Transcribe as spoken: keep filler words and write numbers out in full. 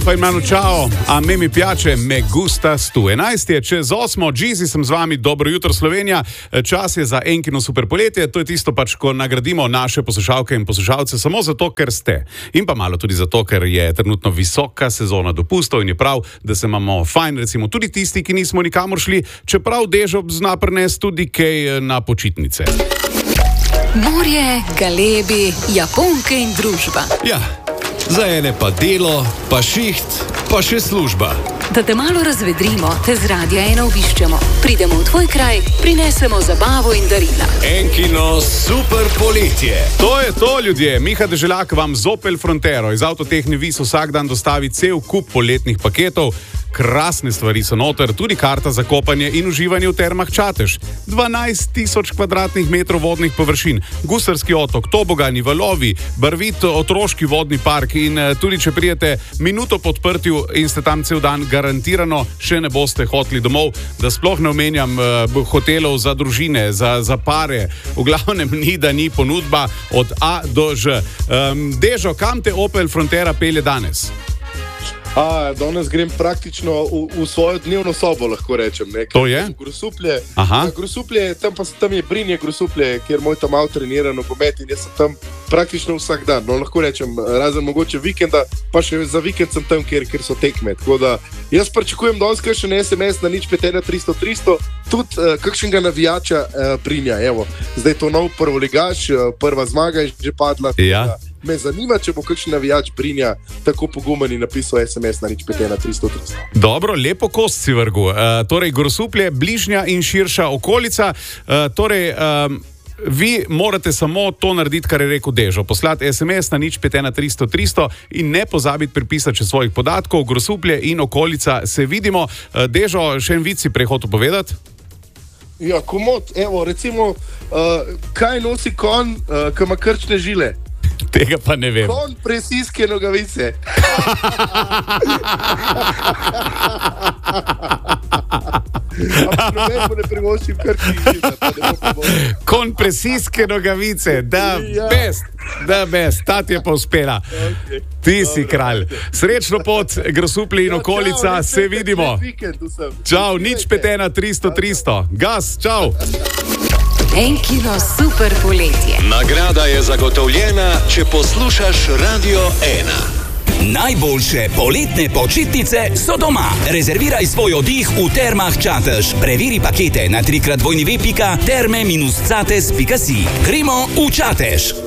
Pa imano čao, a me mi piace, me gusta stu. enajst je čez osmo, Džizi sem z vami, dobro jutro Slovenija. Čas je za Enkino super poletje, to je tisto pač, ko nagradimo naše poslušalke in poslušalce samo zato, ker ste. In pa malo tudi zato, ker je trenutno visoka sezona dopustov in je prav, da se imamo fajn, recimo tudi tisti, ki nismo nikamor šli, čeprav Dežo zna prinesti tudi kaj na počitnice. Morje, galebi, Japonke in družba. Ja. Za ene pa delo, pa šiht, pa še služba. Da te malo razvedrimo, te z Radia ena obiščemo. Pridemo v tvoj kraj, prinesemo zabavo in darila. Enkino super poletje. To je to, ljudje. Miha Deželak vam z Opel Frontero iz Avtotehni Vis vsak dan dostavi cel kup poletnih paketov. Krasne stvari so noter, tudi karta za kopanje in uživanje v termah Čatež. dvanajst tisoč kvadratnih metrov vodnih površin, gusarski otok, tobogani, valovi, barvit otroški vodni park in tudi če prijete minuto po odprtju in ste tam cel dan, garantirano še ne boste hoteli domov, da sploh ne omenjam uh, hotelov za družine, za, za pare. V glavnem ni, da ni ponudba od A do Ž. Um, Dežo, kam te Opel Frontera pelje danes? A, danes grem praktično v, v svojo dnevno sobo, lahko rečem. Ne? To je? Grosuplje. Ja, Grosuplje, tam pa tam je Brinje Grosuplje, kjer moj tam avto trenira nogomet in jaz sem tam praktično vsak dan. No, lahko rečem, razen mogoče vikenda, pa še za vikend sem tam, kjer, kjer so tekme. Tako da jaz pričakujem danes kakšen es em es na nič pet ena tristo tristo, tudi uh, kakšnega navijača uh, Brinja. Evo, zdaj to nov prvoligaš, uh, prva zmaga je že padla. Ja. Me zanima, če bo kakšen navijač Brinja tako pogumen in napisal es em es na nič pet ena tristo tristo. Dobro, lepo kost si vrgu. Uh, torej, Grosuplje, bližnja in širša okolica. Uh, torej, um, vi morate samo to narediti, kar je rekel Dežo. Poslati es em es na nič pet ena tristo tristo in ne pozabiti pripisati še svojih podatkov. Grosuplje in okolica, se vidimo. Uh, Dežo, še en vic si prej hotel povedati? Ja, komod, evo, recimo, uh, kaj nosi kon, uh, ki ima krčne žile? Tega pa ne vem. Kon presiske nogavice. Ne privoščim Kon presiske nogavice, da Ja. best, da best, ta ti je pa uspela. Okay. Ti si kralj. Srečno pot, Grosuplje in okolica, Ja, čau, se vidimo. Čau, nič pet ena tristo tristo. Gas, čau. Enkino super poletje. Nagrada je zagotovljena, če poslušaš Radio ena. Najboljše poletne počitnice so doma. Rezerviraj svoj oddih v termah Čatež. Preveri pakete na tri krat dvojni ve pika terme minus cates pika si. Gremo v Čatež.